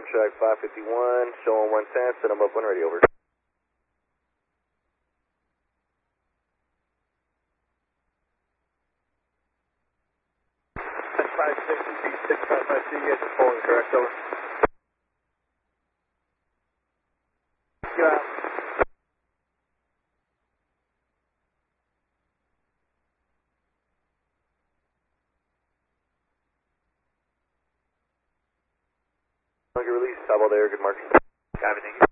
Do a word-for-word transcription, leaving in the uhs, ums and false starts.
track five fifty-one, showing one ten, set them up when ready, over. five sixty, six five five two, you guys are pulling correct, over. Yeah. Get released, top all there, good mark. Copy, thank you.